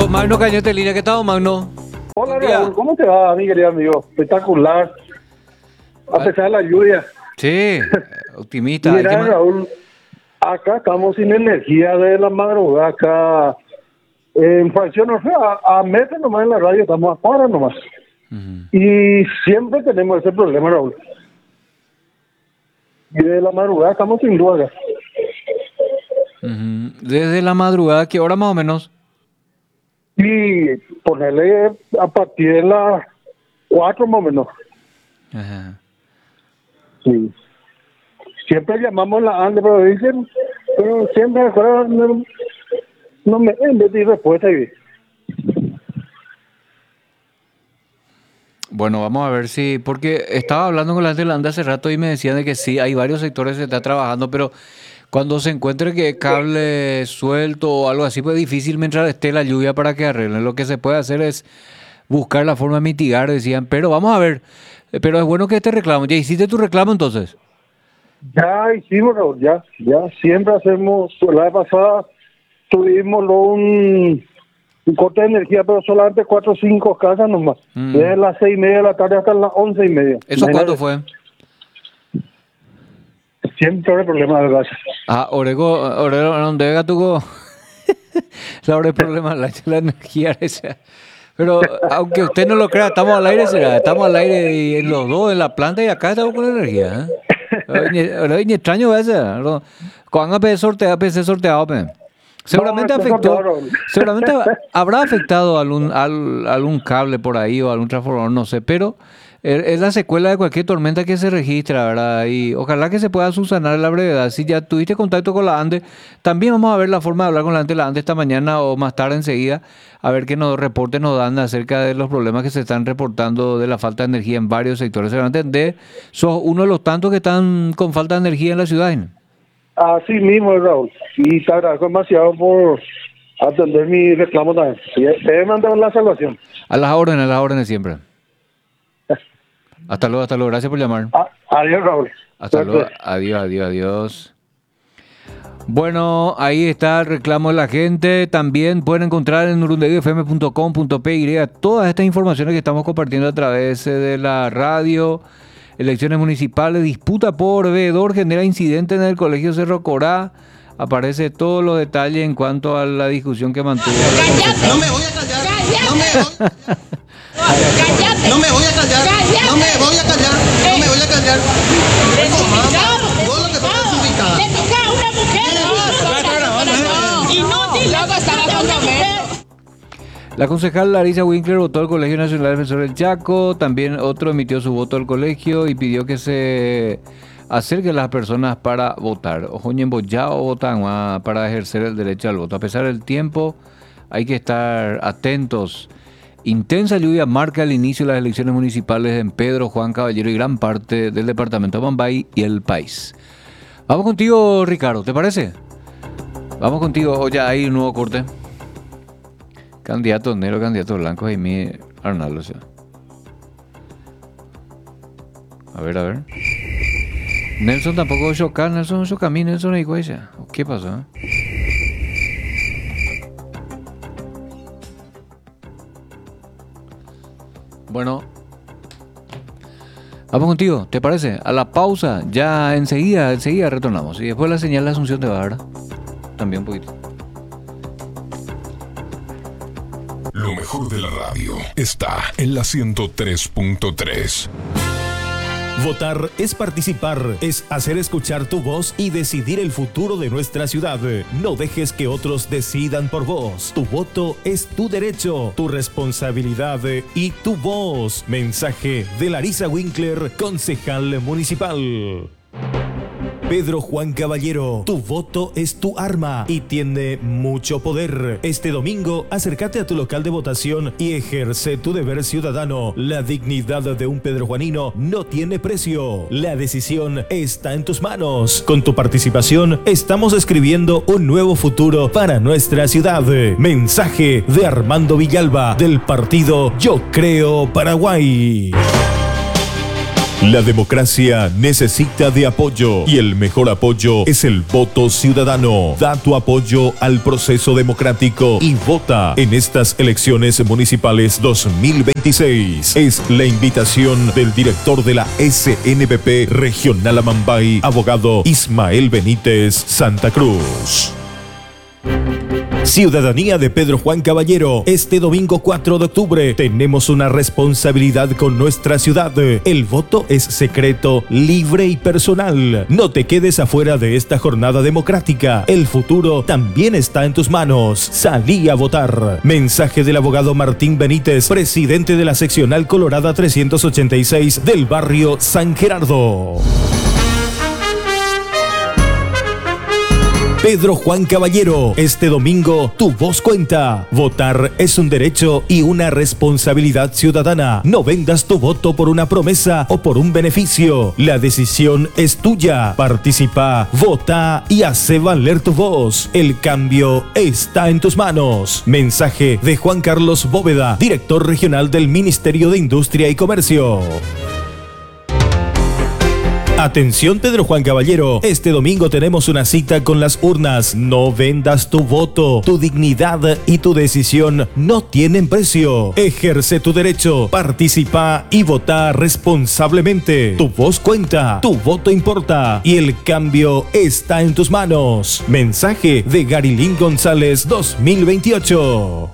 Don Magno Cañete Línea, ¿qué tal, Magno? Hola, Raúl, ¿cómo te va, mi querido amigo? Espectacular, a pesar de la lluvia. Sí, optimista. Mira, Raúl, acá estamos sin energía de la madrugada, acá en fracción, o sea, a meses nomás en la radio, estamos a horas nomás. Y siempre tenemos ese problema, Raúl. Y de la madrugada estamos sin luz acá. Desde la madrugada, ¿qué hora más o menos? Y ponerle a partir de las 4 más o menos. Ajá. Sí. Siempre llamamos la ANDE, pero dicen, pero siempre no me di respuesta. Bueno, vamos a ver si, porque estaba hablando con la gente de la ANDE hace rato y me decían de que sí, hay varios sectores que están trabajando, pero cuando se encuentre que cable suelto o algo así, pues es difícil mientras esté la lluvia para que arreglen. Lo que se puede hacer es buscar la forma de mitigar, decían, pero vamos a ver, pero es bueno que este reclamo. ¿Ya hiciste tu reclamo entonces? Ya hicimos, Raúl, ya, siempre hacemos. La vez pasada tuvimos un corte de energía, pero solamente 4 o 5 casas nomás. Desde las 6:30 de la tarde hasta las 11:30. ¿Eso cuándo fue? Siempre hay problemas de gas. Orego, donde tuvo el problema la energía esa. Pero aunque usted no lo crea, estamos al aire, estamos al aire y en los dos, en la planta y acá estamos con energía. Ahora es extraño ese. Cuando PC sorteado, seguramente seguramente habrá afectado algún cable por ahí o algún transformador, no sé, pero es la secuela de cualquier tormenta que se registra, ¿verdad? Y ojalá que se pueda subsanar en la brevedad. Si ya tuviste contacto con la ANDE, también vamos a ver la forma de hablar con la ANDE esta mañana o más tarde enseguida, a ver qué reportes nos dan acerca de los problemas que se están reportando de la falta de energía en varios sectores. Se van a entender, sos uno de los tantos que están con falta de energía en la ciudad. Así mismo, Raúl. Y te agradezco demasiado por atender mi reclamo también. Te he mandado la salvación. A las órdenes siempre. Hasta luego. Gracias por llamar. Adiós, Raúl. Hasta luego. Adiós. Bueno, ahí está el reclamo de la gente. También pueden encontrar en urundeguifm.com.py todas estas informaciones que estamos compartiendo a través de la radio. Elecciones municipales, disputa por veedor, genera incidente en el Colegio Cerro Corá. Aparece todos los detalles en cuanto a la discusión que mantuvo. ¡Cállate! ¡No me voy a callar! ¡Cállate! ¡No me voy a callar! ¡No me voy a callar! ¡No me voy a callar! Vos lo que pasa es ubicada. Le toca a una mujer. Inútil. Luego estará con la mujer. La concejal Larisa Winkler votó al Colegio Nacional Defensor del Chaco. También otro emitió su voto al colegio y pidió que se acerquen las personas para votar. Ojoñen ya o votan para ejercer el derecho al voto. A pesar del tiempo, hay que estar atentos. Intensa lluvia marca el inicio de las elecciones municipales en Pedro Juan Caballero y gran parte del departamento de Mambay y el país. Vamos contigo, Ricardo, ¿te parece? Vamos contigo. Oye, hay un nuevo corte. Candidato negro, candidato blanco, Jaime Arnaldo. O sea. A ver. Nelson tampoco choca, Nelson a mí, Nelson y Guaya. ¿Qué pasó? Bueno. Vamos contigo, ¿te parece? A la pausa, ya enseguida retornamos. Y después la señal de Asunción te va, ¿verdad? También un poquito. Lo mejor de la radio está en la 103.3. Votar es participar, es hacer escuchar tu voz y decidir el futuro de nuestra ciudad. No dejes que otros decidan por vos. Tu voto es tu derecho, tu responsabilidad y tu voz. Mensaje de Larisa Winkler, concejal municipal. Pedro Juan Caballero, tu voto es tu arma y tiene mucho poder. Este domingo, acércate a tu local de votación y ejerce tu deber ciudadano. La dignidad de un pedrojuanino no tiene precio. La decisión está en tus manos. Con tu participación, estamos escribiendo un nuevo futuro para nuestra ciudad. Mensaje de Armando Villalba, del partido Yo Creo Paraguay. La democracia necesita de apoyo y el mejor apoyo es el voto ciudadano. Da tu apoyo al proceso democrático y vota en estas elecciones municipales 2026. Es la invitación del director de la SNPP Regional Amambay, abogado Ismael Benítez Santa Cruz. Ciudadanía de Pedro Juan Caballero. Este domingo 4 de octubre tenemos una responsabilidad con nuestra ciudad. El voto es secreto, libre y personal. No te quedes afuera de esta jornada democrática. El futuro también está en tus manos. Salí a votar. Mensaje del abogado Martín Benítez, presidente de la seccional Colorada 386 del barrio San Gerardo. Pedro Juan Caballero, este domingo tu voz cuenta. Votar es un derecho y una responsabilidad ciudadana. No vendas tu voto por una promesa o por un beneficio. La decisión es tuya. Participa, vota y hace valer tu voz. El cambio está en tus manos. Mensaje de Juan Carlos Bóveda, director regional del Ministerio de Industria y Comercio. Atención Pedro Juan Caballero, este domingo tenemos una cita con las urnas. No vendas tu voto, tu dignidad y tu decisión no tienen precio. Ejerce tu derecho, participa y vota responsablemente. Tu voz cuenta, tu voto importa y el cambio está en tus manos. Mensaje de Garilín González 2028.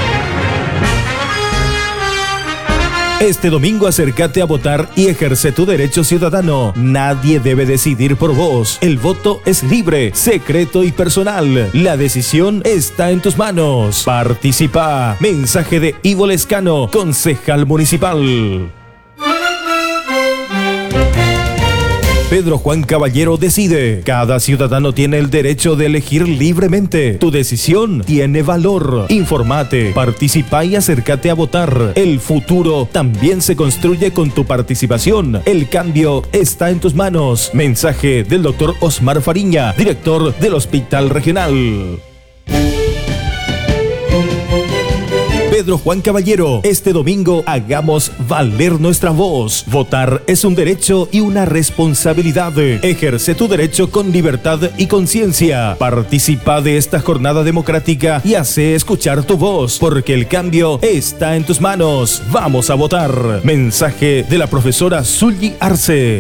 Este domingo acércate a votar y ejerce tu derecho ciudadano. Nadie debe decidir por vos. El voto es libre, secreto y personal. La decisión está en tus manos. Participa. Mensaje de Ivo Lescano, concejal municipal. Pedro Juan Caballero decide. Cada ciudadano tiene el derecho de elegir libremente. Tu decisión tiene valor. Informate, participa y acércate a votar. El futuro también se construye con tu participación. El cambio está en tus manos. Mensaje del doctor Osmar Fariña, director del Hospital Regional. Pedro Juan Caballero, este domingo hagamos valer nuestra voz. Votar es un derecho y una responsabilidad. Ejerce tu derecho con libertad y conciencia. Participa de esta jornada democrática y hace escuchar tu voz, porque el cambio está en tus manos. Vamos a votar. Mensaje de la profesora Zully Arce.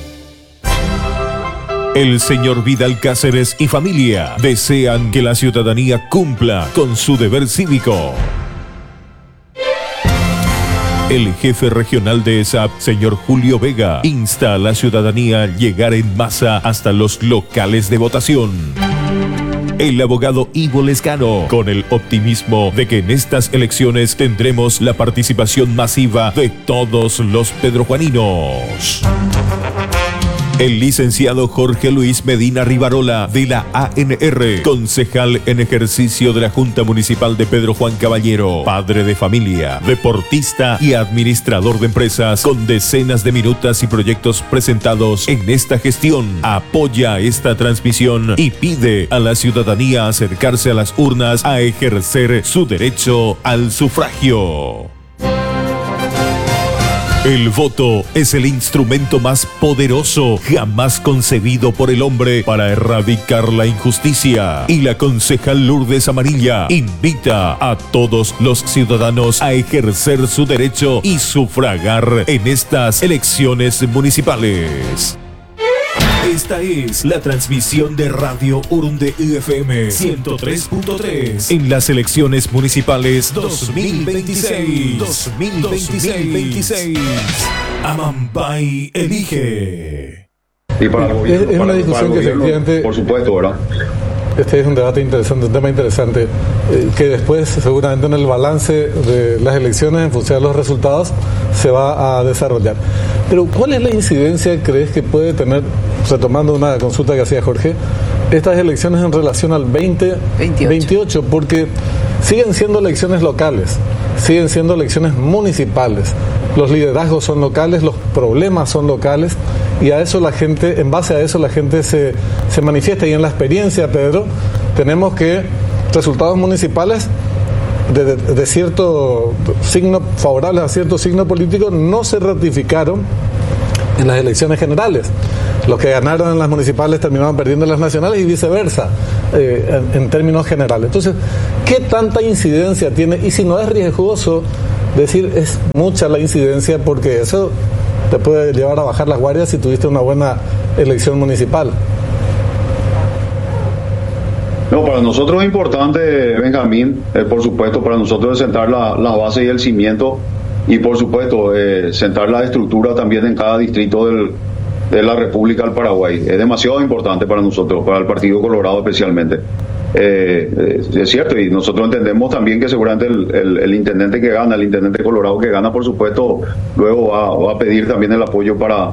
El señor Vidal Cáceres y familia desean que la ciudadanía cumpla con su deber cívico. El jefe regional de ESAP, señor Julio Vega, insta a la ciudadanía a llegar en masa hasta los locales de votación. El abogado Ivo Lescano, con el optimismo de que en estas elecciones tendremos la participación masiva de todos los pedrojuaninos. El licenciado Jorge Luis Medina Rivarola, de la ANR, concejal en ejercicio de la Junta Municipal de Pedro Juan Caballero, padre de familia, deportista y administrador de empresas, con decenas de minutas y proyectos presentados en esta gestión, apoya esta transmisión y pide a la ciudadanía acercarse a las urnas a ejercer su derecho al sufragio. El voto es el instrumento más poderoso jamás concebido por el hombre para erradicar la injusticia. Y la concejal Lourdes Amarilla invita a todos los ciudadanos a ejercer su derecho y sufragar en estas elecciones municipales. Esta es la transmisión de Radio Urunde FM 103.3 en las elecciones municipales 2026. 2026. Amambay elige. Y para el gobierno, es una discusión que efectivamente, por supuesto, ¿verdad? Este es un debate interesante, un tema interesante, que después seguramente en el balance de las elecciones, en función de los resultados, se va a desarrollar. Pero ¿cuál es la incidencia, crees, que puede tener, retomando una consulta que hacía Jorge, estas elecciones en relación al 2028? Porque siguen siendo elecciones locales, siguen siendo elecciones municipales. Los liderazgos son locales, los problemas son locales, y a eso la gente, en base a eso la gente se manifiesta. Y en la experiencia, Pedro, tenemos que resultados municipales de cierto signo, favorables a cierto signo político, no se ratificaron en las elecciones generales. Los que ganaron en las municipales terminaron perdiendo en las nacionales y viceversa, en términos generales. Entonces, ¿qué tanta incidencia tiene? Y si no es riesgoso decir es mucha la incidencia, porque eso te puede llevar a bajar las guardias si tuviste una buena elección municipal. No, para nosotros es importante, Benjamín, por supuesto, para nosotros es sentar la base y el cimiento, y por supuesto sentar la estructura también en cada distrito de la República del Paraguay. Es demasiado importante para nosotros, para el Partido Colorado especialmente. Es cierto, y nosotros entendemos también que seguramente el intendente que gana, el intendente colorado que gana, por supuesto, luego va a pedir también el apoyo para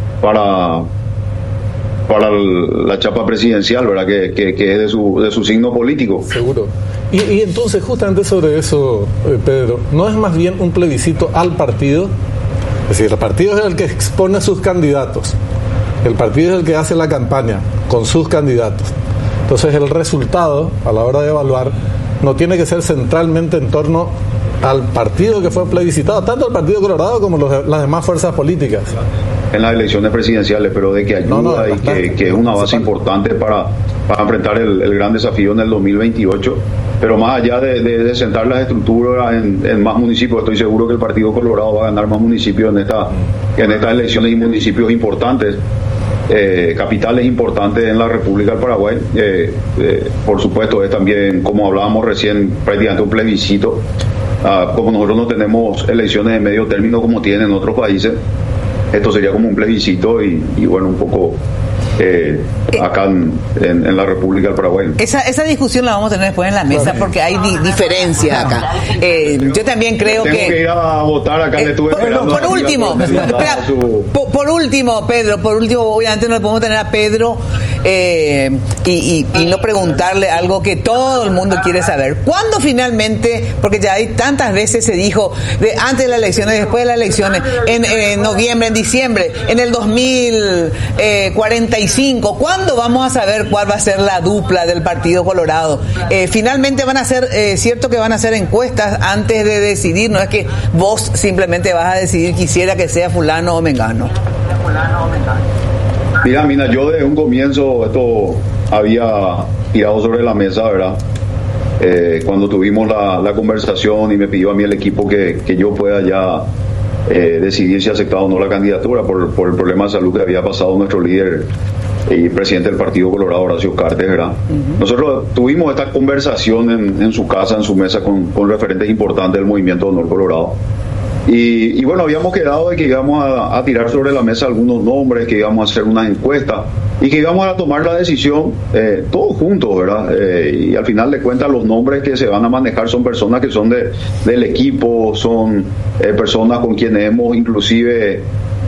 la chapa presidencial, ¿verdad? Que es de su signo político. Seguro. Y entonces, justamente sobre eso, Pedro, ¿no es más bien un plebiscito al partido? Es decir, el partido es el que expone a sus candidatos, el partido es el que hace la campaña con sus candidatos. Entonces el resultado, a la hora de evaluar, no tiene que ser centralmente en torno al partido que fue plebiscitado, tanto el Partido Colorado como las demás fuerzas políticas. En las elecciones presidenciales, pero de que ayuda y que es una base importante para enfrentar el gran desafío en el 2028. Pero más allá de sentar las estructuras en más municipios, estoy seguro que el Partido Colorado va a ganar más municipios en estas elecciones, y municipios importantes, capitales importantes en la República del Paraguay. Por supuesto, es también, como hablábamos recién, prácticamente un plebiscito. Como nosotros no tenemos elecciones de medio término como tienen otros países, esto sería como un plebiscito y bueno, un poco acá en la República del Paraguay. Esa discusión la vamos a tener después en la mesa, porque hay diferencia acá. Yo también creo Tengo que ir a votar acá. Por último, Pedro, obviamente no le podemos tener a Pedro y no preguntarle algo que todo el mundo quiere saber. ¿Cuándo finalmente, porque ya hay tantas veces se dijo antes de las elecciones, después de las elecciones, en noviembre, en diciembre, en el 2045, ¿cuándo vamos a saber cuál va a ser la dupla del Partido Colorado? Finalmente van a ser, cierto que van a hacer encuestas antes de decidir, no es que vos simplemente vas a decidir quisiera que sea fulano o mengano. Mira, Mina, yo desde un comienzo esto había tirado sobre la mesa, ¿verdad? Cuando tuvimos la conversación y me pidió a mí el equipo que yo pueda ya decidir si aceptaba o no la candidatura por el problema de salud que había pasado nuestro líder y presidente del Partido Colorado, Horacio Cartes, ¿verdad? Nosotros tuvimos esta conversación en su casa, en su mesa, con referentes importantes del movimiento Honor Colorado. Y bueno, habíamos quedado de que íbamos a tirar sobre la mesa algunos nombres, que íbamos a hacer unas encuestas y que íbamos a tomar la decisión todos juntos, ¿verdad? Y al final de cuentas los nombres que se van a manejar son personas que son del equipo, son personas con quienes hemos inclusive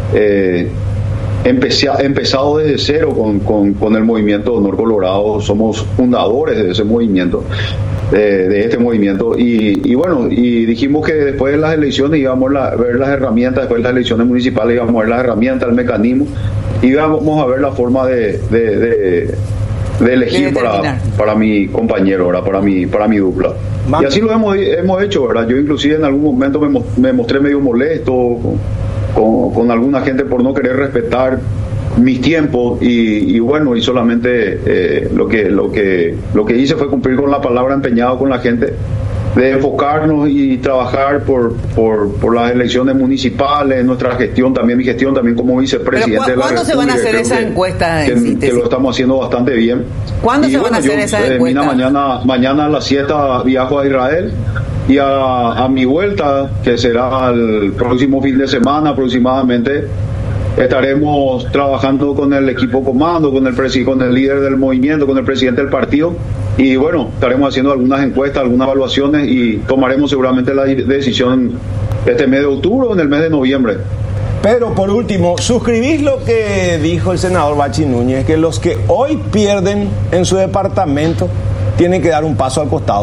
empezado desde cero con el movimiento Honor Colorado, somos fundadores de ese movimiento. De este movimiento y bueno, y dijimos que después de las elecciones íbamos a ver las herramientas, después de las elecciones municipales íbamos a ver las herramientas, el mecanismo, y íbamos a ver la forma de elegir para mi compañero, ¿verdad? para mi dupla. Y así lo hemos hecho, ¿verdad? Yo inclusive en algún momento me mostré medio molesto con alguna gente por no querer respetar mis tiempos y bueno, y solamente lo que hice fue cumplir con la palabra, empeñado con la gente de enfocarnos y trabajar por las elecciones municipales, nuestra gestión también, mi gestión también como vicepresidente. ¿Cuándo se van a hacer esas encuestas? Que lo estamos haciendo bastante bien. ¿Cuándo se van a hacer esas encuestas? Mañana a las 7 viajo a Israel y a mi vuelta, que será el próximo fin de semana aproximadamente, estaremos trabajando con el equipo comando, con el líder del movimiento, con el presidente del partido y bueno, estaremos haciendo algunas encuestas, algunas evaluaciones y tomaremos seguramente la decisión este mes de octubre o en el mes de noviembre. Pero por último, suscribís lo que dijo el senador Bachi Núñez, que los que hoy pierden en su departamento tienen que dar un paso al costado.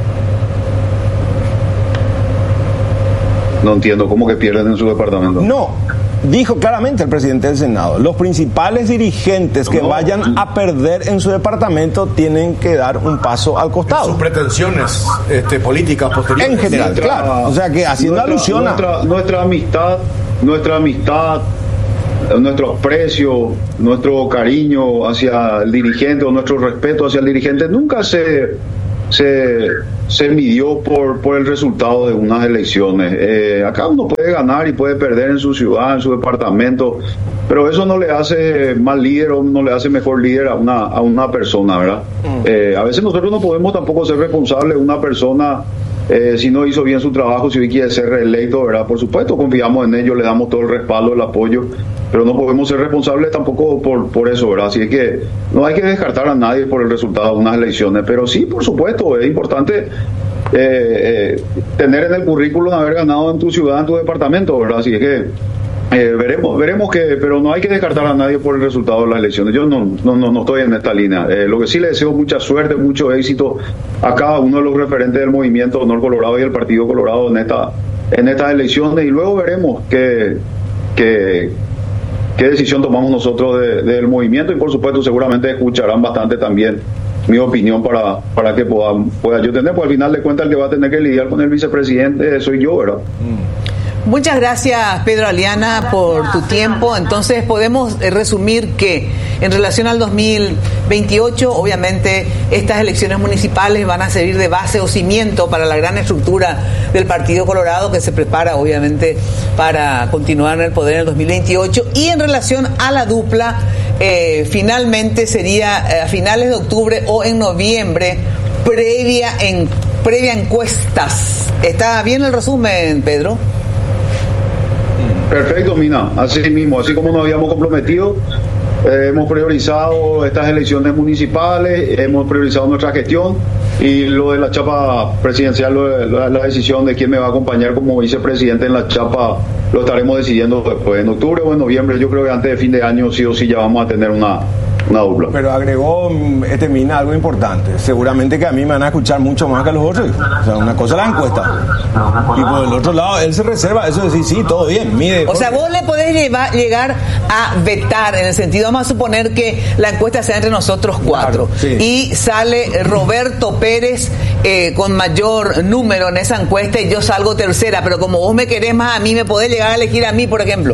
No entiendo, ¿cómo que pierden en su departamento? No, dijo claramente el presidente del Senado, los principales dirigentes que vayan a perder en su departamento tienen que dar un paso al costado. Sus pretensiones políticas posteriores. En general, claro. O sea que haciendo alusión a... Nuestra amistad nuestro aprecio, nuestro cariño hacia el dirigente o nuestro respeto hacia el dirigente nunca se midió por el resultado de unas elecciones. Acá uno puede ganar y puede perder en su ciudad, en su departamento, pero eso no le hace mal líder o no le hace mejor líder a una persona, ¿verdad? A veces nosotros no podemos tampoco ser responsables de una persona si no hizo bien su trabajo, si hoy quiere ser reelecto, ¿verdad? Por supuesto, confiamos en ellos, le damos todo el respaldo, el apoyo, pero no podemos ser responsables tampoco por eso, ¿verdad? Así es que no hay que descartar a nadie por el resultado de unas elecciones, pero sí, por supuesto, es importante tener en el currículum haber ganado en tu ciudad, en tu departamento, ¿verdad? Así es que veremos que, pero no hay que descartar a nadie por el resultado de las elecciones. Yo no estoy en esta línea. Lo que sí le deseo mucha suerte, mucho éxito a cada uno de los referentes del movimiento Honor Colorado y el Partido Colorado en estas elecciones, y luego veremos qué decisión tomamos nosotros del movimiento, y por supuesto seguramente escucharán bastante también mi opinión para que pueda yo tener, pues al final de cuentas el que va a tener que lidiar con el vicepresidente soy yo, ¿verdad? Muchas gracias, Pedro Aliana, por tu tiempo. Entonces podemos resumir que en relación al 2028, obviamente estas elecciones municipales van a servir de base o cimiento para la gran estructura del Partido Colorado, que se prepara obviamente para continuar en el poder en el 2028. Y en relación a la dupla, finalmente sería a finales de octubre o en noviembre, previa encuestas. ¿Está bien el resumen, Pedro? Perfecto, Mina, así mismo, así como nos habíamos comprometido, hemos priorizado estas elecciones municipales, hemos priorizado nuestra gestión, y lo de la chapa presidencial, la decisión de quién me va a acompañar como vicepresidente en la chapa, lo estaremos decidiendo después, en octubre o en noviembre. Yo creo que antes de fin de año sí o sí ya vamos a tener una dupla. Pero agregó Mina algo importante. Seguramente que a mí me van a escuchar mucho más que a los otros. O sea, una cosa es la encuesta. Y por el otro lado, él se reserva eso de decir, sí, todo bien, mide. O sea, vos le podés llegar a vetar, en el sentido, vamos a suponer que la encuesta sea entre nosotros cuatro. Claro, sí. Y sale Roberto Pérez con mayor número en esa encuesta y yo salgo tercera. Pero como vos me querés más a mí, me podés llegar a elegir a mí, por ejemplo.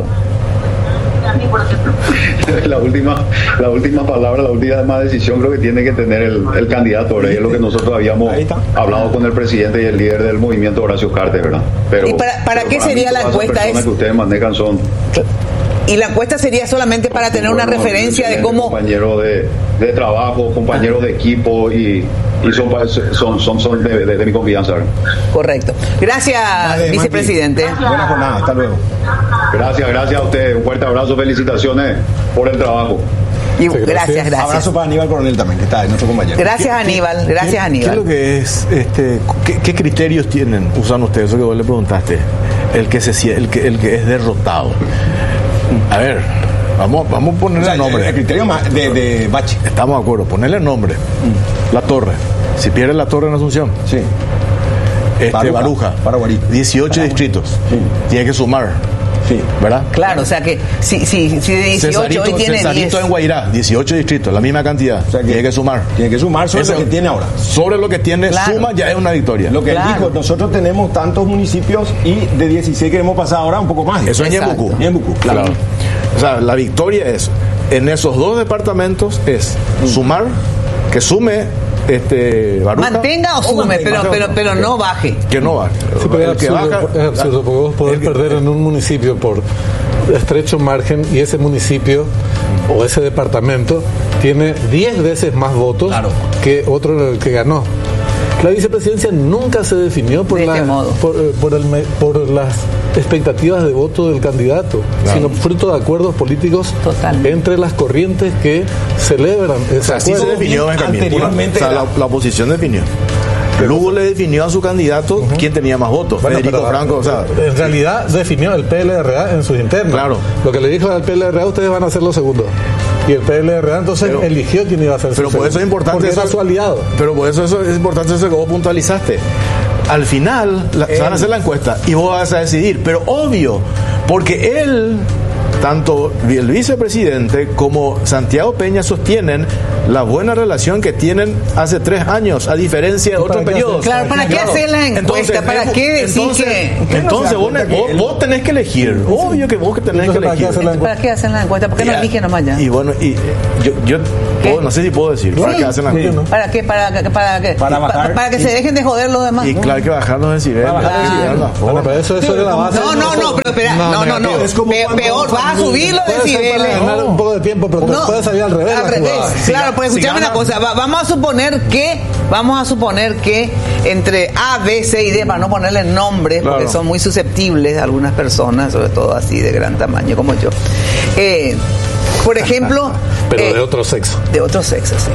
La última palabra, la última decisión creo que tiene que tener el candidato, ¿verdad? Es lo que nosotros habíamos hablado con el presidente y el líder del movimiento, Horacio Cartes, ¿verdad? Pero, ¿y para qué sería la encuesta? Las personas que ustedes manejan son... Y la encuesta sería solamente para tener una referencia de cómo... Compañeros de trabajo, compañeros de equipo, y son de mi confianza, ¿verdad? Correcto. Gracias, vicepresidente. Buena jornada, hasta luego. Gracias a usted, un fuerte abrazo, felicitaciones por el trabajo. Y gracias. Abrazo para Aníbal Coronel también, que está ahí, nuestro compañero. Gracias, Aníbal. ¿Qué es lo que es, qué criterios usan ustedes? Eso que vos le preguntaste, el que es derrotado. A ver, vamos a ponerle nombre. El criterio de Bachi. Estamos de acuerdo, ponerle nombre. La Torre. Si pierde la Torre en Asunción. Sí. Baruja. 18 distritos. Sí. Tiene que sumar. Sí. ¿Verdad? Claro, o sea que si de 18 Cesarito, hoy tiene Cesarito 10. en Guairá, 18 distritos, la misma cantidad. O sea tiene que sumar. Tiene que sumar sobre lo que tiene ahora. Sobre lo que tiene, claro. Suma ya es una victoria. Lo que él dijo, nosotros tenemos tantos municipios y de 16 queremos pasar ahora un poco más. Eso es Ñeembucú. Claro. O sea, la victoria es, en esos dos departamentos, es sumar, que sume Baruja. Mantenga o sume, pero no baje. Que no baje. Sí, pero es absurdo, porque vos podés perder en un municipio por estrecho margen y ese municipio o ese departamento tiene 10 veces más votos que otro que ganó. La vicepresidencia nunca se definió por las expectativas de voto del candidato, sino fruto de acuerdos políticos entre las corrientes que celebran ese acuerdo. Así se definió anteriormente. La oposición definió. Lugo le definió a su candidato quién tenía más votos. Federico Franco. En realidad definió el PLRA en sus internos. Claro. Lo que le dijo al PLRA, ustedes van a ser los segundos. Y el PLRA entonces eligió quién iba a ser su segundo. Pero por eso es importante. Porque era su aliado. Pero por eso es importante eso que vos puntualizaste. Al final se van a hacer la encuesta y vos vas a decidir. Pero obvio, porque él, tanto el vicepresidente como Santiago Peña sostienen la buena relación que tienen hace 3 años, a diferencia de otros periodos. Claro, ¿para qué hacer la encuesta? ¿Para qué decir que...? Entonces vos tenés que elegir. Obvio que vos tenés que elegir. ¿Para qué hacen la encuesta? ¿Por qué no eligen nomás ya? Y bueno, yo no sé si puedo decir. ¿Para qué hacen la encuesta? ¿Para qué? ¿Para que se dejen de joder los demás? Y claro, hay que bajar los decibeles. Bueno, pero eso es la base. No, pero espera. No. Es como peor, vas a subir los decibeles. Para ganar un poco de tiempo, pero puede salir al revés. Al revés. Claro, pues escuchame una cosa. Vamos a suponer que entre A, B, C y D, para no ponerle nombres, porque son muy susceptibles algunas personas, sobre todo así de gran tamaño como yo. Por ejemplo... Pero de otro sexo. De otro sexo, sí.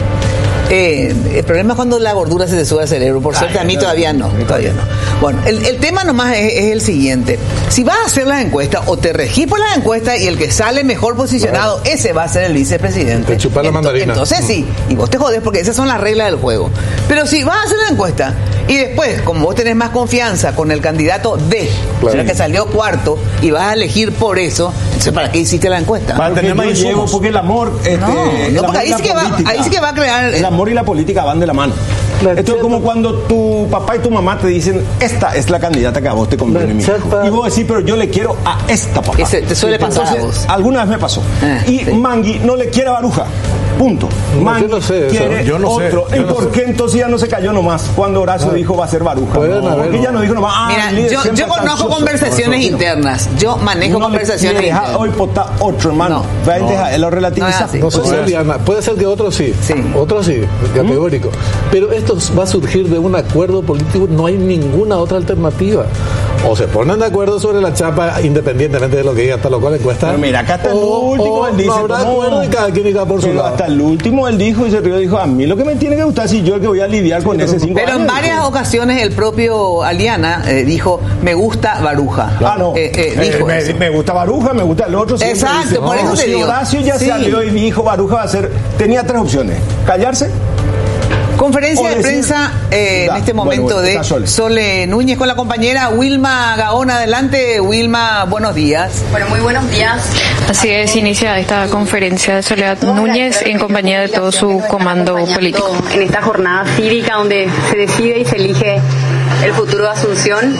El problema es cuando la gordura se te sube al cerebro. Por suerte a mí todavía no. Bueno, el tema nomás es el siguiente. Si vas a hacer las encuestas, o te regís por las encuestas y el que sale mejor posicionado, ese va a ser el vicepresidente. Te chupas la mandarina. Entonces sí, y vos te jodés porque esas son las reglas del juego. Pero si vas a hacer la encuesta y después, como vos tenés más confianza con el candidato D, el que salió cuarto, y vas a elegir por eso, entonces ¿para qué hiciste la encuesta? Para tener más insumos. Porque el amor... porque ahí sí que va a crear... El amor y la política van de la mano. Esto es como cuando tu papá y tu mamá te dicen, esta es la candidata que a vos te conviene, mi hijo. Y vos decís, pero yo le quiero a esta papá. Te suele pasar a vos. Alguna vez me pasó. Y Mangui no le quiere a Baruja. Punto. Mangui quiere otro. ¿Y por qué entonces ya no se cayó nomás cuando Horacio dijo va a ser Baruja? Porque ya no dijo nomás. Mira, yo conozco conversaciones internas. Yo manejo conversaciones internas. Hoy pota otro, hermano. Lo relativiza. No sé, Diana. Puede ser que otros sí. Otros sí, categórico. Pero esto va a surgir de un acuerdo político. No hay ninguna otra alternativa. O se ponen de acuerdo sobre la chapa independientemente de lo que diga hasta lo cual encuesta. Pero mira, acá hasta el último él dice. No habrá acuerdo y cada quien irá por su lado. Hasta el último él dijo y se dijo, a mí lo que me tiene que gustar si yo el que voy a lidiar con ese 5 años. Pero en varias ocasiones el propio Aliana dijo, me gusta Baruja. Dijo me gusta Baruja, me gusta el otro. Exacto, dice, por eso te digo. Horacio ya salió y dijo, Baruja va a ser, tenía 3 opciones. Callarse. Conferencia de prensa en este momento de Sole Núñez con la compañera Wilma Gaón. Adelante, Wilma, buenos días. Bueno, muy buenos días. Así es, inicia esta conferencia de Soledad Núñez en compañía de todo su comando político. En esta jornada cívica donde se decide y se elige el futuro de Asunción,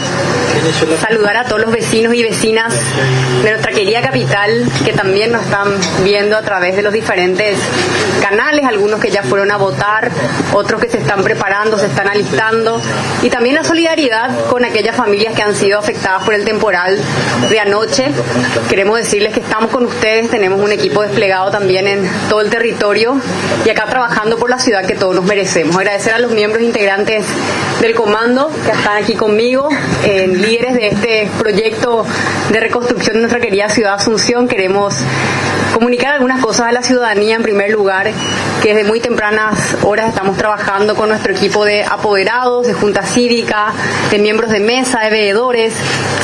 saludar a todos los vecinos y vecinas de nuestra querida capital que también nos están viendo a través de los diferentes canales, algunos que ya fueron a votar, otros que se están preparando, se están alistando, y también la solidaridad con aquellas familias que han sido afectadas por el temporal de anoche. Queremos decirles que estamos con ustedes, tenemos un equipo desplegado también en todo el territorio y acá trabajando por la ciudad que todos nos merecemos. Agradecer a los miembros integrantes del comando que están aquí conmigo, líderes de este proyecto de reconstrucción de nuestra querida ciudad Asunción. Queremos comunicar algunas cosas a la ciudadanía. En primer lugar, que desde muy tempranas horas estamos trabajando con nuestro equipo de apoderados, de junta cívica, de miembros de mesa, de veedores.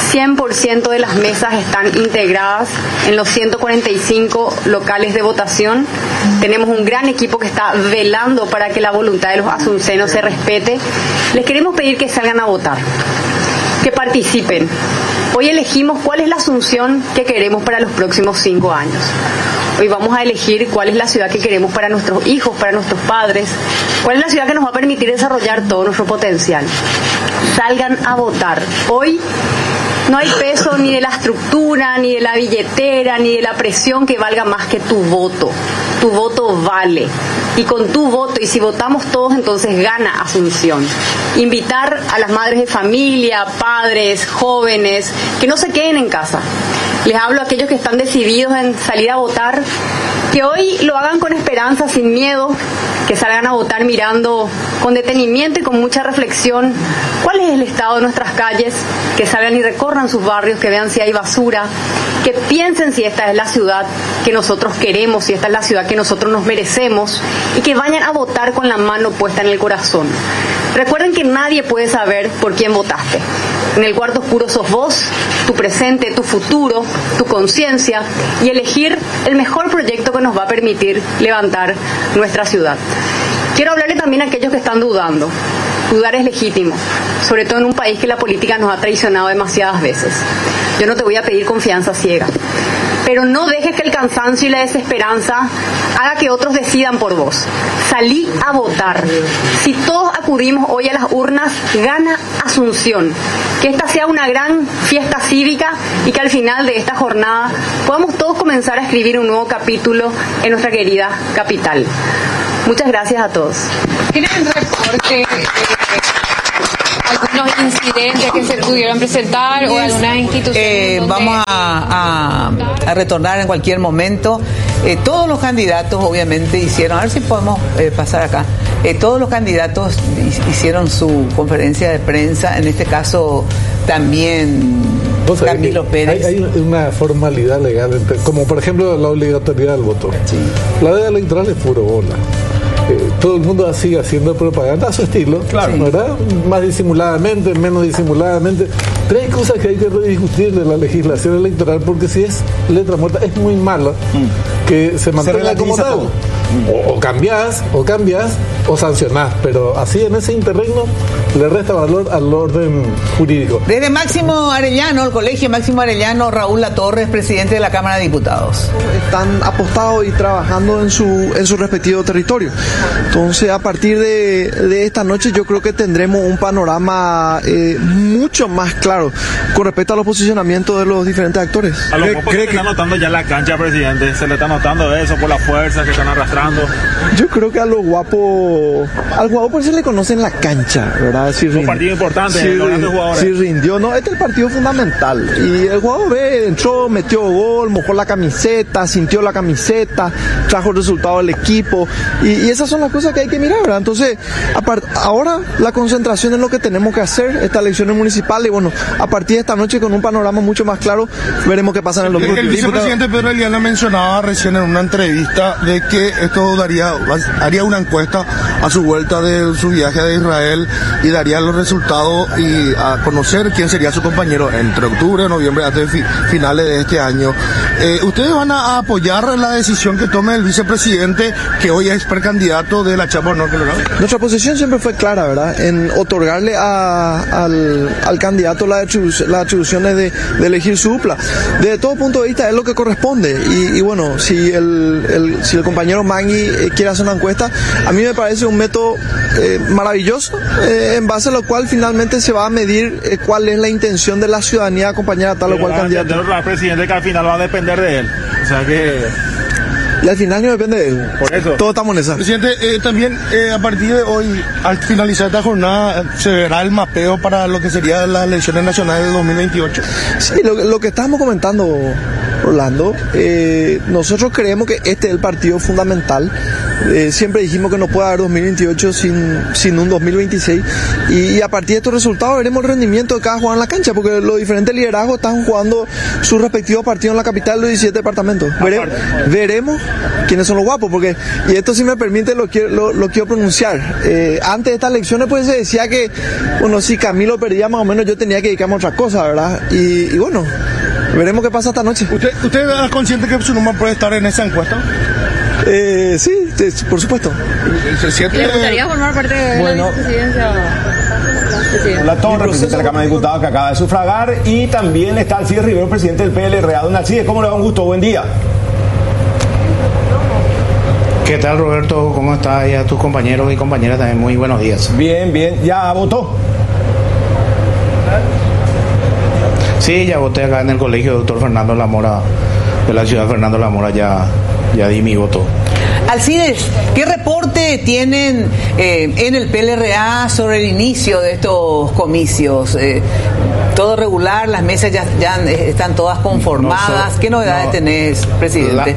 100% de las mesas están integradas en los 145 locales de votación. Tenemos un gran equipo que está velando para que la voluntad de los asuncenos se respete. Les queremos pedir que salgan a votar, que participen. Hoy elegimos cuál es la Asunción que queremos para los próximos 5 años. Hoy vamos a elegir cuál es la ciudad que queremos para nuestros hijos, para nuestros padres, cuál es la ciudad que nos va a permitir desarrollar todo nuestro potencial. Salgan a votar. Hoy no hay peso ni de la estructura, ni de la billetera, ni de la presión que valga más que tu voto. Tu voto vale. Y con tu voto, y si votamos todos, entonces gana Asunción. Invitar a las madres de familia, padres, jóvenes, que no se queden en casa. Les hablo a aquellos que están decididos en salir a votar, que hoy lo hagan con esperanza, sin miedo, que salgan a votar mirando con detenimiento y con mucha reflexión cuál es el estado de nuestras calles, que salgan y recorran sus barrios, que vean si hay basura, que piensen si esta es la ciudad que nosotros queremos, si esta es la ciudad que nosotros nos merecemos, y que vayan a votar con la mano puesta en el corazón. Recuerden que nadie puede saber por quién votaste. En el cuarto oscuro sos vos, tu presente, tu futuro, tu conciencia, y elegir el mejor proyecto que nos va a permitir levantar nuestra ciudad. Quiero hablarle también a aquellos que están dudando. Dudar es legítimo, sobre todo en un país que la política nos ha traicionado demasiadas veces. Yo no te voy a pedir confianza ciega, pero no dejes que el cansancio y la desesperanza haga que otros decidan por vos. Salí a votar. Si todos acudimos hoy a las urnas, gana Asunción. Que esta sea una gran fiesta cívica y que al final de esta jornada podamos todos comenzar a escribir un nuevo capítulo en nuestra querida capital. Muchas gracias a todos. ¿Tienen reporte algunos incidentes que se pudieron presentar o algunas instituciones? Vamos a retornar en cualquier momento. Todos los candidatos obviamente hicieron, a ver si podemos pasar acá, todos los candidatos hicieron su conferencia de prensa, en este caso también Camilo Pérez. Hay una formalidad legal, como por ejemplo la obligatoriedad del voto. Sí. La ley electoral es puro bola. Todo el mundo sigue haciendo propaganda a su estilo, claro, ¿verdad? Más disimuladamente, menos disimuladamente. Pero hay cosas que hay que rediscutir de la legislación electoral, porque si es letra muerta, es muy malo que se mantenga como tal. O cambiás o sancionás, pero así en ese interregno le resta valor al orden jurídico. Desde Máximo Arellano, el Colegio Máximo Arellano, Raúl Latorre, presidente de la Cámara de Diputados. Están apostados y trabajando en su respectivo territorio. Entonces, a partir de esta noche, yo creo que tendremos un panorama mucho más claro con respecto a los posicionamientos de los diferentes actores. A los pocos que está notando ya la cancha, presidente, se le está notando eso por la fuerza que están arrastrando. Yo creo que al guapo por eso le conocen la cancha, ¿verdad? Si un partido importante, si rindió, no, este es el partido fundamental. Y el jugador entró, metió gol, mojó la camiseta, sintió la camiseta, trajo el resultado del equipo. Y esas son las cosas que hay que mirar, ¿verdad? Entonces, ahora la concentración es lo que tenemos que hacer, estas elecciones municipales. Y bueno, a partir de esta noche, con un panorama mucho más claro, veremos qué pasa en el domingo. El vicepresidente Pedro Eliana mencionaba recién en una entrevista de que esto haría una encuesta a su vuelta de su viaje de Israel y daría los resultados y a conocer quién sería su compañero entre octubre y noviembre, antes de finales de este año. ¿Ustedes van a apoyar la decisión que tome el vicepresidente, que hoy es precandidato de la Chapa Honor Colorado? Nuestra posición siempre fue clara, ¿verdad? En otorgarle al candidato las atribuciones de elegir su dupla. Desde todo punto de vista es lo que corresponde. Y bueno, si el compañero Mangui quiere hacer una encuesta, a mí me parece un método maravilloso, en base a lo cual finalmente se va a medir cuál es la intención de la ciudadanía de acompañar a tal o cual candidato. El presidente, que al final va a depender de él. O sea que... Y al final no depende de él. Por eso. Todos estamos en esa. Presidente, también a partir de hoy, al finalizar esta jornada, se verá el mapeo para lo que serían las elecciones nacionales de 2028. Sí, lo que estábamos comentando, Orlando, nosotros creemos que este es el partido fundamental. Siempre dijimos que no puede haber 2028 sin un 2026, y a partir de estos resultados veremos el rendimiento de cada jugador en la cancha, porque los diferentes liderazgos están jugando sus respectivos partidos en la capital de los 17 departamentos. Veremos quiénes son los guapos, porque, y esto si me permite lo quiero pronunciar, antes de estas elecciones pues se decía que, bueno, si Camilo perdía más o menos yo tenía que dedicarme a otra cosa, ¿verdad? Y bueno, veremos qué pasa esta noche. ¿Usted es consciente que su número puede estar en esa encuesta? Sí, por supuesto. ¿Le gustaría formar parte de la vicepresidencia? La Torre, presidente de la Cámara de Diputados, que acaba de sufragar, y también está Alcides Rivero, presidente del PLRA. Don Alcides, ¿cómo le va? Un gusto, buen día. ¿Qué tal, Roberto? ¿Cómo estás? Y a tus compañeros y compañeras también, muy buenos días. Bien, ¿ya votó? Sí, ya voté acá en el colegio doctor Fernando Lamora, de la ciudad Fernando Lamora, ya di mi voto. Alcides, ¿qué reporte tienen en el PLRA sobre el inicio de estos comicios? ¿Todo regular? ¿Las mesas ya están todas conformadas? ¿Qué novedades tenés, presidente?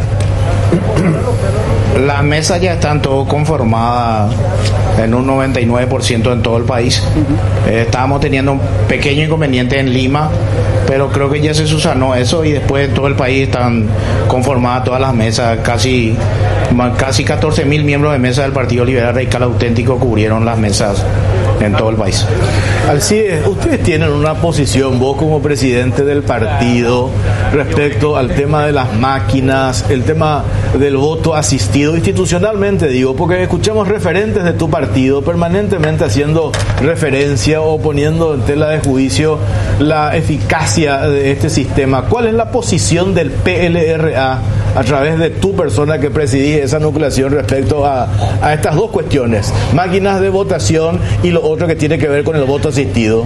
Las mesas ya están todo conformadas en un 99% en todo el país. Estábamos teniendo un pequeño inconveniente en Lima, pero creo que ya se subsanó eso, y después en todo el país están conformadas todas las mesas. Casi 14.000 miembros de mesa del Partido Liberal Radical Auténtico cubrieron las mesas en todo el país. Alcides, ustedes tienen una posición, vos como presidente del partido, respecto al tema de las máquinas, el tema del voto asistido, institucionalmente digo, porque escuchamos referentes de tu partido permanentemente haciendo referencia o poniendo en tela de juicio la eficacia de este sistema. ¿Cuál es la posición del PLRA a través de tu persona que presidís esa nucleación respecto a estas dos cuestiones, máquinas de votación y lo otro que tiene que ver con el voto asistido?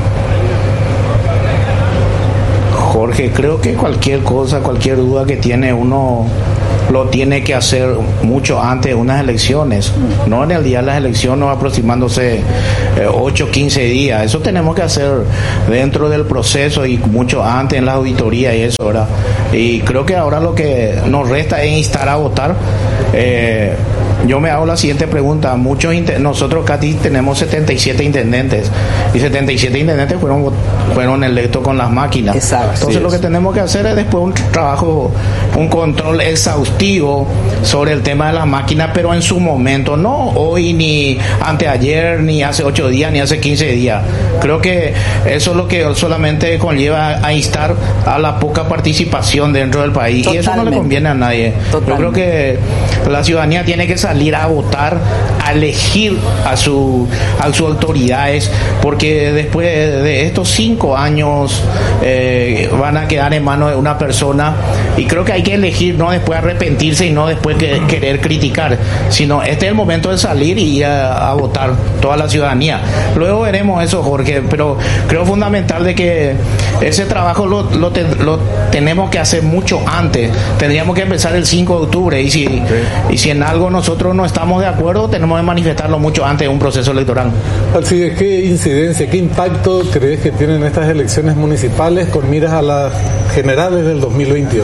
Jorge, creo que cualquier cosa, cualquier duda que tiene uno lo tiene que hacer mucho antes de unas elecciones, no en el día de las elecciones, aproximándose 8 o 15 días. Eso tenemos que hacer dentro del proceso y mucho antes en la auditoría y eso, ¿verdad? Y creo que ahora lo que nos resta es instar a votar. Yo me hago la siguiente pregunta. Nosotros Cati tenemos 77 intendentes y 77 intendentes fueron electos con las máquinas. Exacto. Entonces lo que tenemos que hacer es después un trabajo, un control exhaustivo sobre el tema de las máquinas, pero en su momento, no hoy ni anteayer, ni hace 8 días, ni hace 15 días. Creo que eso es lo que solamente conlleva a instar a la poca participación dentro del país. Totalmente. Y eso no le conviene a nadie. Totalmente. Yo creo que la ciudadanía tiene que salir a votar, a elegir a sus autoridades, porque después de estos 5 años van a quedar en manos de una persona, y creo que hay que elegir, no después arrepentirse y no después querer criticar, sino este es el momento de salir y ir a votar toda la ciudadanía. Luego veremos eso, Jorge, pero creo fundamental de que ese trabajo lo tenemos que hacer mucho antes. Tendríamos que empezar el 5 de octubre y si en algo nosotros no estamos de acuerdo, tenemos que manifestarlo mucho antes de un proceso electoral. Así de ¿qué incidencia, qué impacto crees que tienen estas elecciones municipales con miras a las generales del 2028?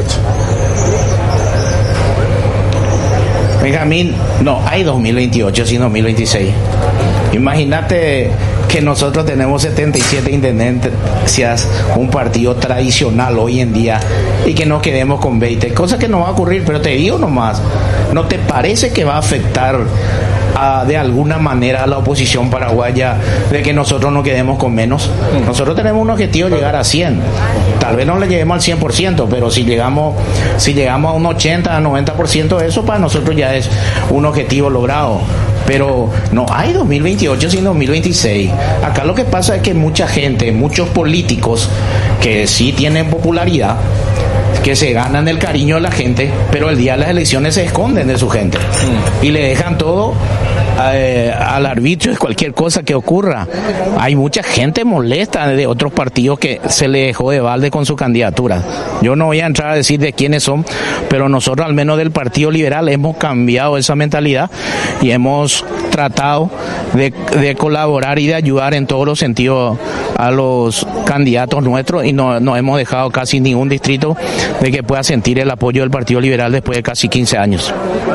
Benjamín, no hay 2028 sino 2026. Imagínate que nosotros tenemos 77 intendencias, un partido tradicional hoy en día, y que nos quedemos con 20, cosa que no va a ocurrir, pero te digo nomás, ¿no te parece que va a afectar de alguna manera a la oposición paraguaya de que nosotros nos quedemos con menos? Nosotros tenemos un objetivo de llegar a 100, tal vez no le lleguemos al 100%, pero si llegamos a un 80, 90%, eso para nosotros ya es un objetivo logrado. Pero no hay 2028 sino 2026. Acá lo que pasa es que mucha gente, muchos políticos que sí tienen popularidad, que se ganan el cariño de la gente, pero el día de las elecciones se esconden de su gente y le dejan todo al arbitrio de cualquier cosa que ocurra. Hay mucha gente molesta de otros partidos que se le dejó de balde con su candidatura. Yo no voy a entrar a decir de quiénes son, pero nosotros al menos del Partido Liberal hemos cambiado esa mentalidad y hemos tratado de colaborar y de ayudar en todos los sentidos a los candidatos nuestros, y no hemos dejado casi ningún distrito de que pueda sentir el apoyo del Partido Liberal después de casi 15 años.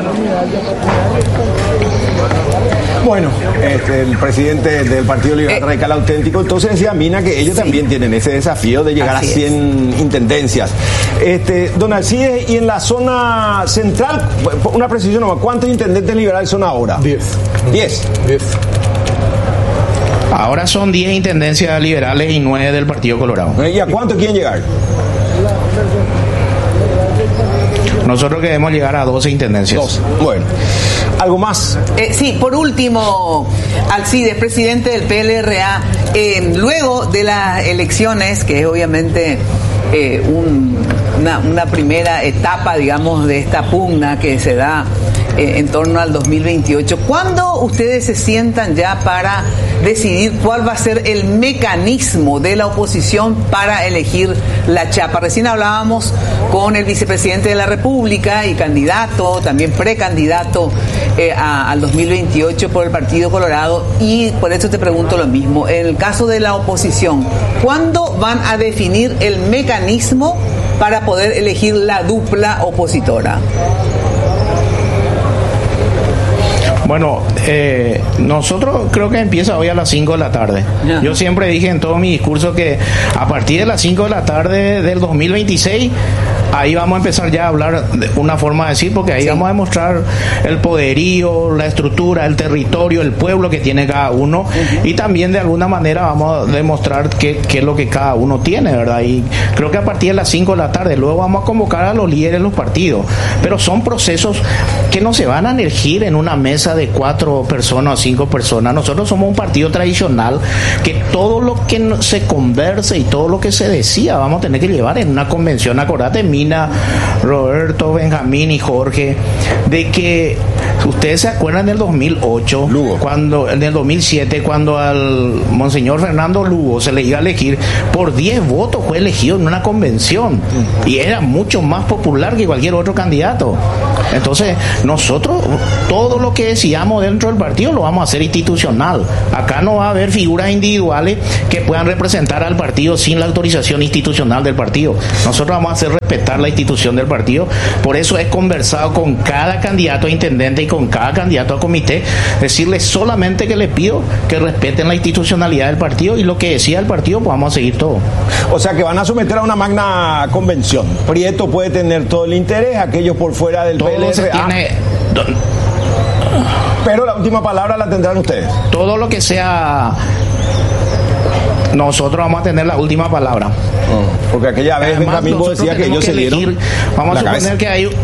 Bueno, el presidente del Partido Liberal Radical Auténtico, entonces decía Mina que ellos también tienen ese desafío de llegar a 100 intendencias. Don Alcides, y en la zona central, una precisión nomás, ¿cuántos intendentes liberales son ahora? 10. Ahora son 10 intendencias liberales y 9 del Partido Colorado. ¿Y a cuánto quieren llegar? Nosotros queremos llegar a 12 intendencias. 12. Bueno. ¿Algo más? Sí, por último, Alcides, presidente del PLRA, luego de las elecciones, que es obviamente una primera etapa, digamos, de esta pugna que se da en torno al 2028, ¿cuándo ustedes se sientan ya para decidir cuál va a ser el mecanismo de la oposición para elegir la chapa? Recién hablábamos con el vicepresidente de la República y candidato, también precandidato al 2028 por el Partido Colorado, y por eso te pregunto lo mismo. En el caso de la oposición, ¿cuándo van a definir el mecanismo para poder elegir la dupla opositora? Bueno, nosotros creo que empieza hoy a las 5 de la tarde. Yo siempre dije en todo mi discurso que a partir de las 5 de la tarde del 2026 ahí vamos a empezar ya a hablar de una forma de decir, porque ahí vamos a demostrar el poderío, la estructura, el territorio, el pueblo que tiene cada uno, y también de alguna manera vamos a demostrar qué es lo que cada uno tiene, ¿verdad? Y creo que a partir de las 5 de la tarde luego vamos a convocar a los líderes de los partidos, pero son procesos que no se van a elegir en una mesa de 4 personas o 5 personas. Nosotros somos un partido tradicional que todo lo que se converse y todo lo que se decía vamos a tener que llevar en una convención. Acordate, Mina, Roberto, Benjamín y Jorge, de que ustedes se acuerdan del 2008, cuando, en el 2007, cuando al monseñor Fernando Lugo se le iba a elegir por 10 votos, fue elegido en una convención y era mucho más popular que cualquier otro candidato. Entonces nosotros todo lo que decíamos dentro del partido lo vamos a hacer institucional. Acá no va a haber figuras individuales que puedan representar al partido sin la autorización institucional del partido. Nosotros vamos a hacer respetar la institución del partido. Por eso he conversado con cada candidato a intendente y con cada candidato a comité, decirles solamente que les pido que respeten la institucionalidad del partido, y lo que decía el partido pues vamos a seguir todo. O sea que van a someter a una magna convención. Prieto puede tener todo el interés, aquellos por fuera del PLRA. Pero la última palabra la tendrán ustedes. Todo lo que sea, nosotros vamos a tener la última palabra. Porque aquella vez Benjamín decía que ellos se dieron. Vamos a suponer que hay.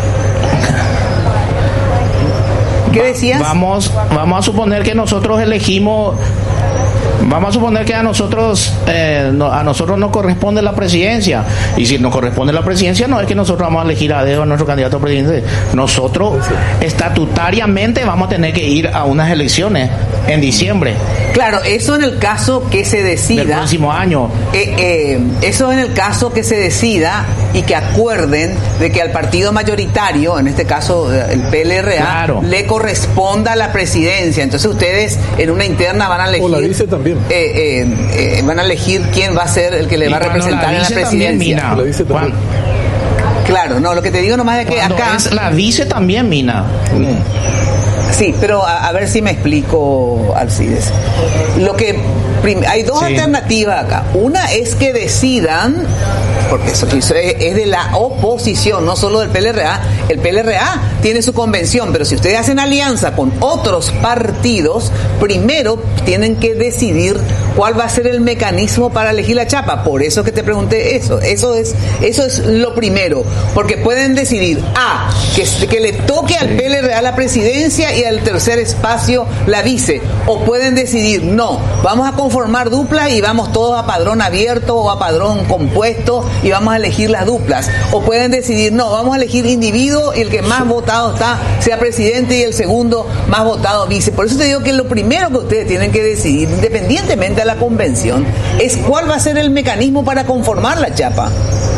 ¿Qué decías? Vamos a suponer que nosotros elegimos. Vamos a suponer que a nosotros nos corresponde la presidencia, y si nos corresponde la presidencia no es que nosotros vamos a elegir a dedo a nuestro candidato a presidente. Nosotros estatutariamente vamos a tener que ir a unas elecciones en diciembre. Claro, eso en el caso que se decida del próximo año. Eso en el caso que se decida y que acuerden de que al partido mayoritario, en este caso el PLRA, claro, le corresponda la presidencia. Entonces ustedes en una interna van a elegir, o la vice también, van a elegir quién va a ser el que le va a representar en la presidencia. También, Mina. Claro, no, lo que te digo nomás es que cuando acá es la vice también, Mina. Sí, pero a ver si me explico, Alcides. Hay dos alternativas acá. Una es que decidan, porque eso es de la oposición, no solo del PLRA. El PLRA tiene su convención, pero si ustedes hacen alianza con otros partidos, primero tienen que decidir cuál va a ser el mecanismo para elegir la chapa. Por eso que te pregunté eso. Eso es lo primero, porque pueden decidir que le toque al PLRA la presidencia y al tercer espacio la vice, o pueden decidir no, vamos a conformar duplas y vamos todos a padrón abierto o a padrón compuesto y vamos a elegir las duplas, o pueden decidir no, vamos a elegir individuo y el que más votado está sea presidente y el segundo más votado vice. Por eso te digo que lo primero que ustedes tienen que decidir, independientemente de la convención, es cuál va a ser el mecanismo para conformar la chapa.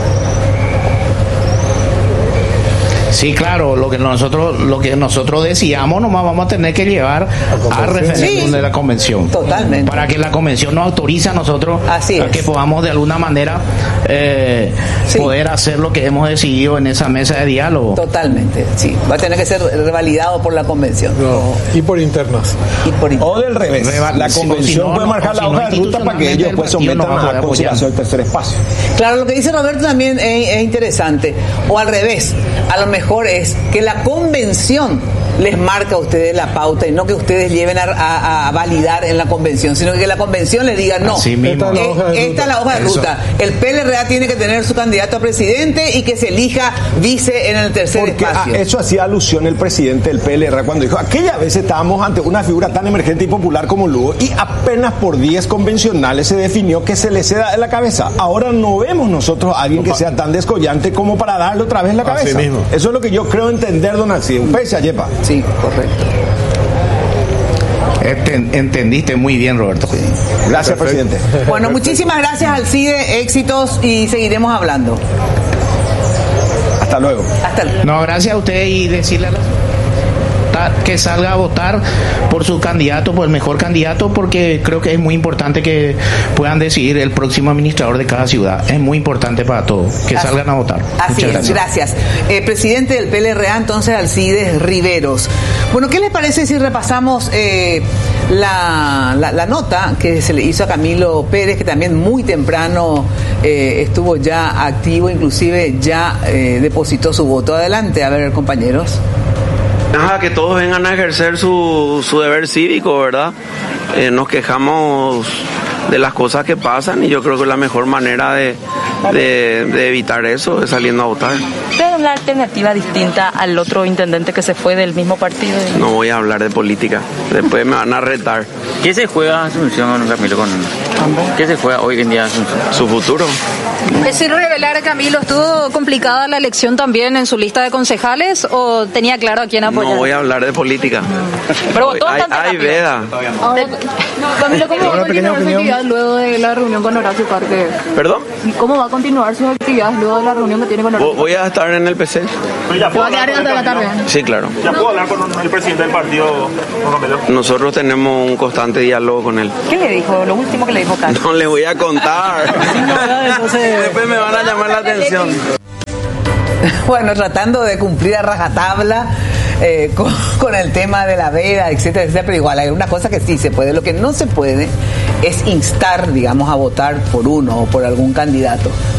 Sí, claro, lo que nosotros decíamos nomás vamos a tener que llevar a referéndum de la convención. Totalmente. Para que la convención nos autorice a nosotros a que podamos de alguna manera poder hacer lo que hemos decidido en esa mesa de diálogo. Totalmente, sí. Va a tener que ser revalidado por la convención. Y por internas. O del revés. La convención puede marcar la hoja de ruta para que ellos pues sometan a consideración el tercer espacio. Claro, lo que dice Roberto también es interesante. O al revés, a lo mejor es que la convención les marca a ustedes la pauta y no que ustedes lleven a validar en la convención, sino que la convención les diga no, esta es la hoja de ruta. El PLRA tiene que tener su candidato a presidente y que se elija vice en el tercer espacio. Eso hacía alusión el presidente del PLRA cuando dijo, aquella vez estábamos ante una figura tan emergente y popular como Lugo y apenas por 10 convencionales se definió que se le ceda en la cabeza. Ahora no vemos nosotros a alguien que sea tan descollante como para darle otra vez la cabeza. Eso es lo que yo creo entender, don Alcides. Un pese a Yepa. Sí, correcto. Entendiste muy bien, Roberto. Sí. Gracias, presidente. Bueno, muchísimas gracias, Alcide, éxitos y seguiremos hablando. Hasta luego. No, gracias a usted y decirle a la... salga a votar por su candidato, por el mejor candidato, porque creo que es muy importante que puedan decidir el próximo administrador de cada ciudad. Es muy importante para todos que salgan a votar. Así Muchas es, gracias. Presidente del PLRA, entonces, Alcides Riveros. Bueno, ¿qué les parece si repasamos la nota que se le hizo a Camilo Pérez, que también muy temprano estuvo ya activo, inclusive ya depositó su voto? Adelante, a ver, compañeros. Nada, que todos vengan a ejercer su deber cívico, ¿verdad? Nos quejamos de las cosas que pasan y yo creo que la mejor manera de evitar eso es saliendo a votar. ¿Tiene una alternativa distinta al otro intendente que se fue del mismo partido? No voy a hablar de política, después me van a retar. ¿Qué se juega Asunción, Camilo? ¿Qué se juega hoy en día Asunción? Su futuro. Es decir, revelar, Camilo, ¿estuvo complicada la elección también en su lista de concejales o tenía claro a quién apoyar? No voy a hablar de política. Pero votó hay veda. Camilo, ¿cómo va a continuar su actividad luego de la reunión con Horacio Parque? ¿Perdón? ¿Cómo va a continuar su actividad luego de la reunión que tiene con Horacio? Voy a estar en el PC. ¿Va a quedar hasta la tarde? Sí, claro. ¿Ya puedo hablar con el presidente del partido, Camilo? Nosotros tenemos un constante diálogo con él. ¿Qué le dijo? Lo último que le dijo Carlos. No le voy a contar. Después me van a llamar la atención. Bueno, tratando de cumplir a rajatabla con el tema de la veda, etcétera, etcétera, pero igual hay una cosa que sí se puede. Lo que no se puede es instar, digamos, a votar por uno o por algún candidato.